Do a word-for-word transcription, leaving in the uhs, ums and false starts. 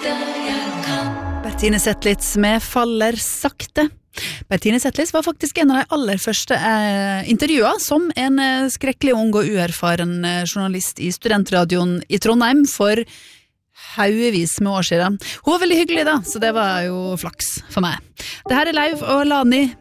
Bertine Zetlitz med Faller sakte. Bertine Zetlitz var faktisk en av de aller første eh, intervjuer som en eh, skrekkelig ung og uerfaren eh, journalist i studentradioen i Trondheim for haugevis med år siden. Hun var veldig hyggelig da, så det var jo flaks for meg. Det her er Leiv og Lani